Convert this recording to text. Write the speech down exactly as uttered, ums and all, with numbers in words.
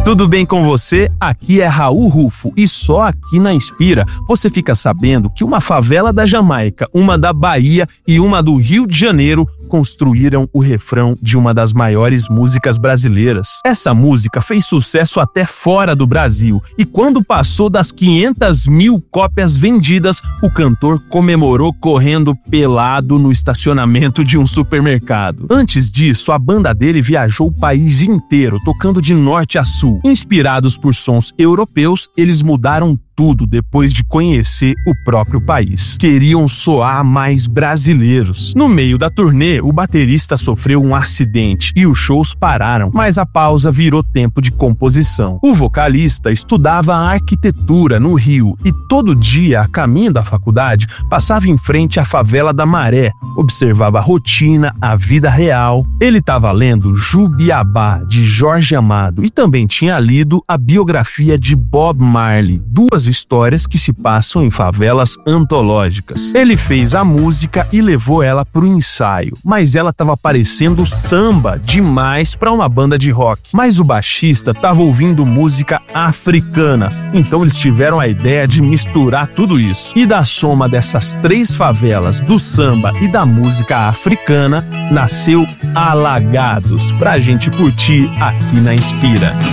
Tudo bem com você? Aqui é Raul Rufo e só aqui na Inspira você fica sabendo que uma favela da Jamaica, uma da Bahia e uma do Rio de Janeiro construíram o refrão de uma das maiores músicas brasileiras. Essa música fez sucesso até fora do Brasil e quando passou das quinhentas mil cópias vendidas, o cantor comemorou correndo pelado no estacionamento de um supermercado. Antes disso, a banda dele viajou o país inteiro, tocando de norte a sul. Inspirados por sons europeus, eles mudaram tudo depois de conhecer o próprio país. Queriam soar mais brasileiros. No meio da turnê, o baterista sofreu um acidente e os shows pararam, mas a pausa virou tempo de composição. O vocalista estudava arquitetura no Rio e todo dia, a caminho da faculdade, passava em frente à favela da Maré, observava a rotina, a vida real. Ele estava lendo Jubiabá, de Jorge Amado, e também tinha lido a biografia de Bob Marley, duas histórias que se passam em favelas antológicas. Ele fez a música e levou ela pro ensaio, mas ela estava parecendo samba demais para uma banda de rock. Mas o baixista estava ouvindo música africana, então eles tiveram a ideia de misturar tudo isso. E da soma dessas três favelas, do samba e da música africana, nasceu Alagados, pra gente curtir aqui na Inspira.